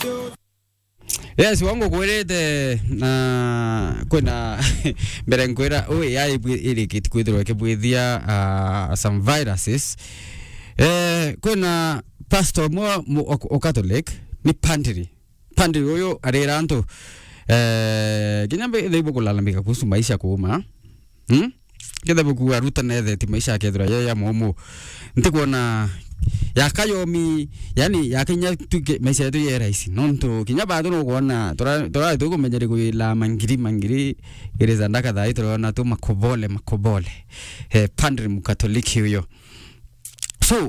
Yes, wangu kwelete na kuna berenkwera AI ili kitu kuidro kibwithia some viruses. Kuna pastor mo o Catholic ni pandiri oyo areranto kinyambe theibo kulalamika kuhusu maisha kuuma. Kenda buku aruta nethe ti maisha kedra ya momo ntikuona yakayomi yani yakenya tuke maisha yetu ya rahisi nonto kinya bado no kuona tora tuko menyere kuila mangiri gereza ndaka dai tora tu makobole pandri mkatoliki huyo. So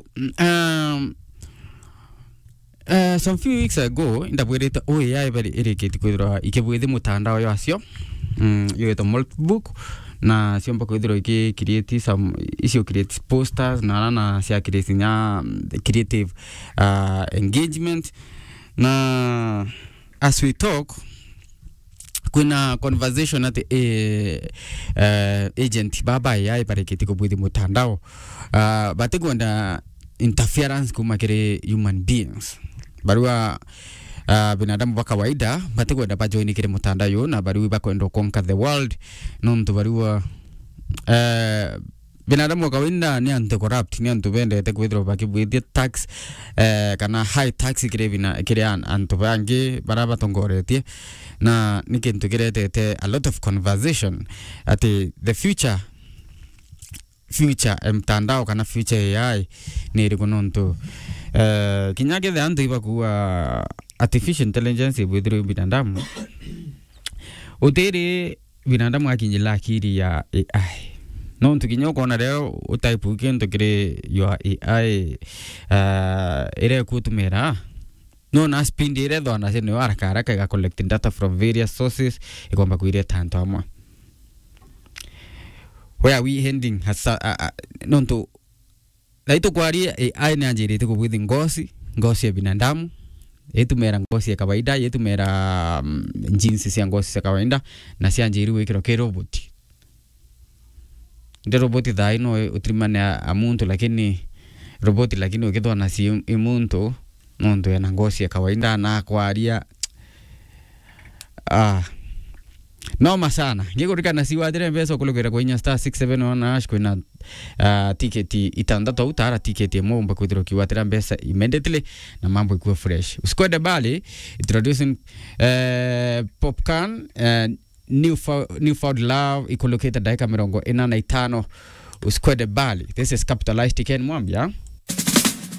some few weeks ago ndabwirita AI bari irikiti kwithira ikebwithi mutandao yo asio yo eto multibook na siomba kwithira iki create some issue create posters na sia create nya creative engagement na as we talk kuna conversation at agent baba AI bari ikiti kubwithi mutandao bategwanda interference kumakire human beings barua binadamu wa kawaida bategwenda bajoini kire mutandao na barua bakwenda conquer the world nonto barua binadamu wa kawaida ni anti corrupt ni antu bende tekwithro bakibwithia tax kana high tax kire antu bangi baraba tongoretie na nikintu kiretete a lot of conversation at the future mtandao kana future AI ni rikononto kinyage the antu ibakuwa artificial intelligence ibwithiro binadamu utere binadamu akinjila akiri ya AI no tukinyo kona leo utaipu kento kire yo AI ire kutumera no na spindi ire dona se no haraka ga collecting data from various sources ikomba kuire tanto amwa where we heading hasa nonto laito kwari AI na njirite kubwithi ngosi ya binadamu yetumera ngosi ya kawaida yetumera jinsi cia ngosi ya kawaida na cia njiru ikiro ke robot ndio robot dhaino utrimane a muntu lakini robot lakini ukithwa na si muntu muntu yana ngosi ya kawaida na kwaria noma sana ngigurika na siwadire mbeso kulugera kwa inya star 671 ash kwina ticket itandatu utara ticket emomba kwithiro kiwatira mbesa immediately na mambo ikuwe fresh usikwende bali introducing popcorn Newfound Love iko located dakika 45 usikwende bali this is capitalized ticket mwambia